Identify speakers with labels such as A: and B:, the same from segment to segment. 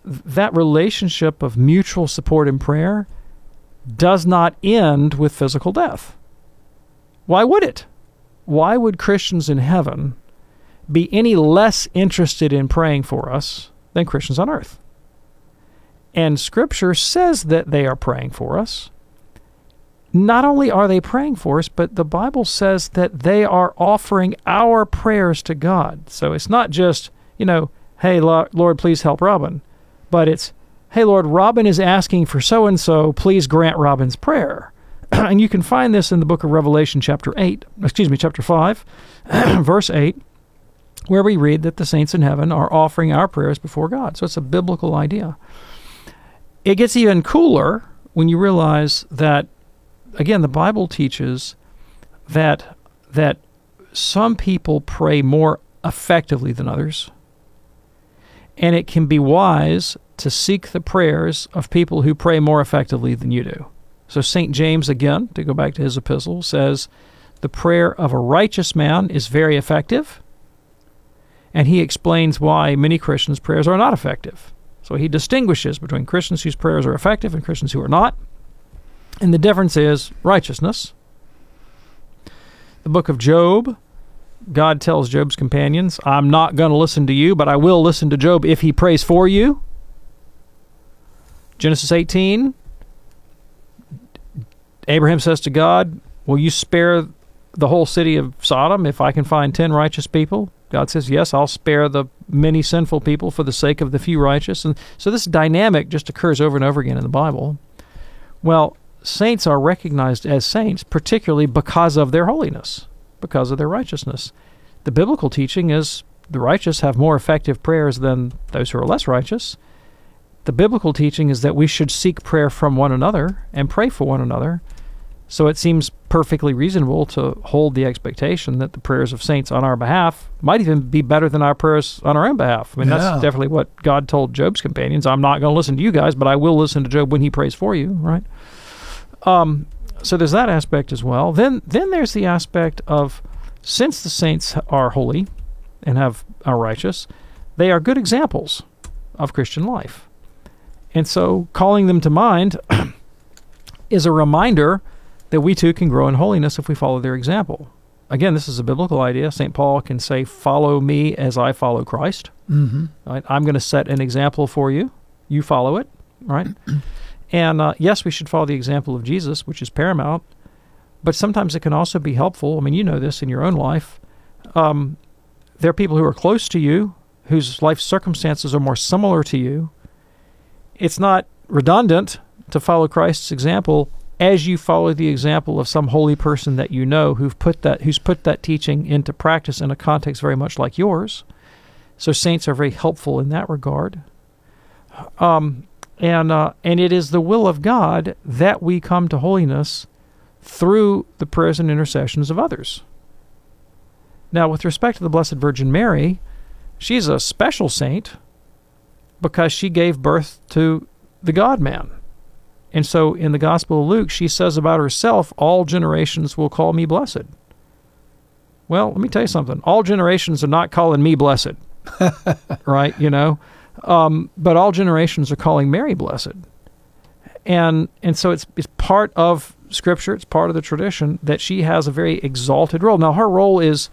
A: that relationship of mutual support in prayer does not end with physical death. Why would it? Why would Christians in heaven be any less interested in praying for us than Christians on earth? And Scripture says that they are praying for us. Not only are they praying for us, but the Bible says that they are offering our prayers to God. So it's not just, hey, Lord, please help Robin. But it's, hey, Lord, Robin is asking for so-and-so, please grant Robin's prayer. And you can find this in the book of Revelation, chapter 5, verse 8, where we read that the saints in heaven are offering our prayers before God. So it's a biblical idea. It gets even cooler when you realize that, again, the Bible teaches that some people pray more effectively than others, and it can be wise to seek the prayers of people who pray more effectively than you do. So St. James, again, to go back to his epistle, says, the prayer of a righteous man is very effective, and he explains why many Christians' prayers are not effective. So he distinguishes between Christians whose prayers are effective and Christians who are not. And the difference is righteousness. The book of Job, God tells Job's companions, I'm not going to listen to you, but I will listen to Job if he prays for you. Genesis 18, Abraham says to God, will you spare the whole city of Sodom if I can find 10 righteous people? God says, yes, I'll spare the many sinful people for the sake of the few righteous. And so this dynamic just occurs over and over again in the Bible. Well, saints are recognized as saints, particularly because of their holiness, because of their righteousness. The biblical teaching is the righteous have more effective prayers than those who are less righteous. The biblical teaching is that we should seek prayer from one another and pray for one another. So it seems perfectly reasonable to hold the expectation that the prayers of saints on our behalf might even be better than our prayers on our own behalf. I mean, that's definitely what God told Job's companions. I'm not going to listen to you guys, but I will listen to Job when he prays for you, right? So there's that aspect as well. Then there's the aspect of, since the saints are holy and are righteous, they are good examples of Christian life. And so calling them to mind is a reminder that we too can grow in holiness if we follow their example. Again, this is a biblical idea. St. Paul can say, follow me as I follow Christ. Mm-hmm. Right? I'm going to set an example for you. You follow it, right? And yes, we should follow the example of Jesus, which is paramount, but sometimes it can also be helpful. I mean, you know this in your own life. There are people who are close to you, whose life circumstances are more similar to you. It's not redundant to follow Christ's example as you follow the example of some holy person that you know who's put that teaching into practice in a context very much like yours. So saints are very helpful in that regard. And it is the will of God that we come to holiness through the prayers and intercessions of others. Now, with respect to the Blessed Virgin Mary, she's a special saint because she gave birth to the God-man. And so in the Gospel of Luke, she says about herself, all generations will call me blessed. Well, let me tell you something. All generations are not calling me blessed, right? But all generations are calling Mary blessed. And so it's part of Scripture, it's part of the tradition that she has a very exalted role. Now, her role is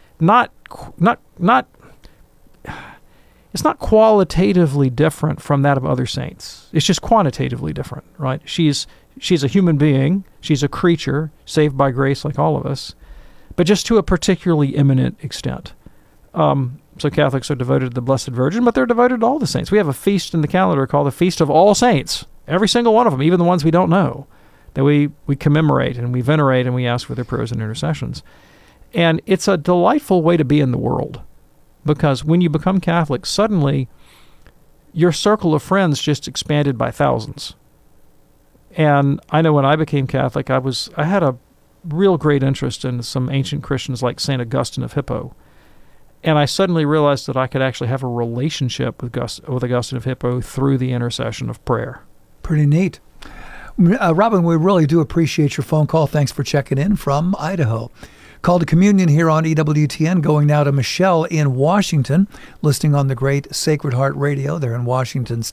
A: it's not qualitatively different from that of other saints. It's just quantitatively different, right? She's a human being. She's a creature saved by grace like all of us, but just to a particularly eminent extent. So Catholics are devoted to the Blessed Virgin, but they're devoted to all the saints. We have a feast in the calendar called the Feast of All Saints. Every single one of them, even the ones we don't know, that we commemorate and we venerate and we ask for their prayers and intercessions. And it's a delightful way to be in the world. Because when you become Catholic, suddenly your circle of friends just expanded by thousands. And I know when I became Catholic, I had a real great interest in some ancient Christians like St. Augustine of Hippo. And I suddenly realized that I could actually have a relationship with Augustine of Hippo through the intercession of prayer.
B: Pretty neat. Robin, we really do appreciate your phone call. Thanks for checking in from Idaho. Call to Communion here on EWTN, going now to Michelle in Washington, listening on the great Sacred Heart Radio there in Washington